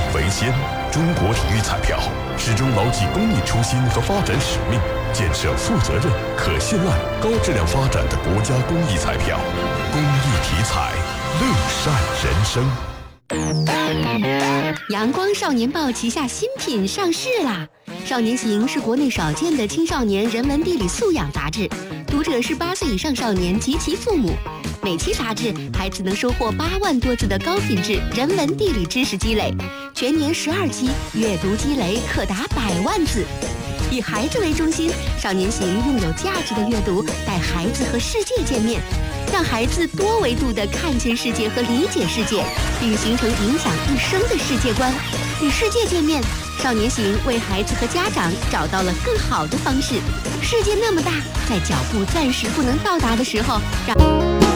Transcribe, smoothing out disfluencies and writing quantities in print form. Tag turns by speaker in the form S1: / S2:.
S1: 为先，中国体育彩票始终牢记公益初心和发展使命，建设负责任、可信赖、高质量发展的国家公益彩票。公益体彩，乐善人生。
S2: 阳光少年报旗下新品上市啦！少年行是国内少见的青少年人文地理素养杂志，读者是8岁以上少年及其父母。每期杂志，孩子能收获8万多字的高品质人文地理知识积累，全年12期，阅读积累可达100万字。以孩子为中心，少年行用有价值的阅读带孩子和世界见面，让孩子多维度地看见世界和理解世界，并形成影响一生的世界观。与世界见面，少年行为孩子和家长找到了更好的方式。世界那么大，在脚步暂时不能到达的时候，让